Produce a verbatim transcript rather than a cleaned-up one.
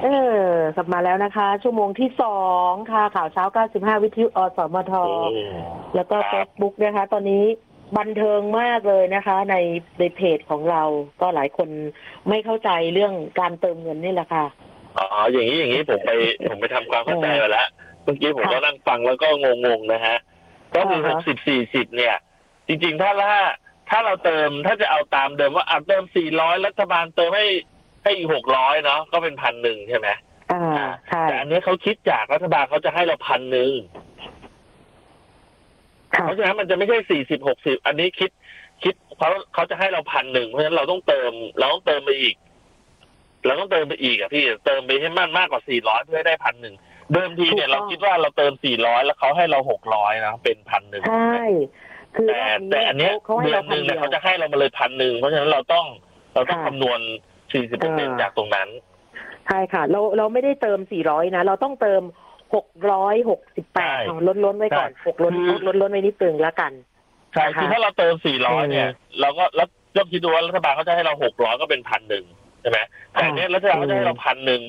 เออกลับมาแล้วนะคะ ชั่วโมงที่สองค่ะข่าวเช้าเก้าสิบห้าวิทยุอสมทแล้วก็ Facebook นะคะ ตอนนี้บันเทิงมากเลยนะคะ ในในเพจของเราก็หลายคนไม่เข้าใจเรื่องการเติมเงินนี่แหละค่ะอ๋ออย่างนี้อย่างนี้ผมไปผมไปทำความเข้าใจมาแล้วเมื่อกี้ผมก็นั่งฟังแล้วก็งงๆนะฮะก็คือหกสิบสี่สิบเนี่ยจริงๆถ้าถ้าถ้าเราเติมถ้าจะเอาตามเดิมว่าเอาเติมสี่ร้อยรัฐบาลเติมให้ให้อีกหกร้อยเนาะก็เป็นพันหนึ่งใช่ไหมอ่าใช่แต่อันนี้เขาคิดจากรัฐบาลเขาจะให้เราพันหนึ่งเพราะฉะนั้นมันจะไม่ใช่สี่สิบหกสิบอันนี้คิดคิดเขาเขาจะให้เราพันหนึ่งเพราะฉะนั้นเราต้องเติมเราต้องเติมไปอีกเราต้องเติมไปอีกอ่ะพี่เติมไปให้มากมากกว่าสี่ร้อยเพื่อให้ได้พันหนึ่งเดิมทีเนี่ยเราคิดว่าเราเติมสี่ร้อยแล้วเขาให้เราหกร้อยนะเป็นพันหนึ่งใช่คือแต่แต่อันเนี้ยเดือนหนึ่งเนี่ยเขาจะให้เรามาเลยพันหนึ่งเพราะฉะนั้นเราต้องเราต้องคำนวณสี่สิบเปอร์เซ็นต์จากตรงนั้นใช่ค่ะเราเราไม่ได้เติมสี่ร้อยนะเราต้องเติมหกร้อยหกสิบแปดล้นล้นไว้ก่อนหกล้นล้นล้นไว้นิดนึงแล้วกันใช่คือถ้าเราเติมสี่ร้อยเนี่ยเราก็แล้วยกคิดดูว่ารัฐบาลเขาจะให้เราหกร้อยก็เป็นพันหนึ่งใช่ไหมแต่เนี้ยรัฐบาลเขาจะให้เราพันหนึ่ง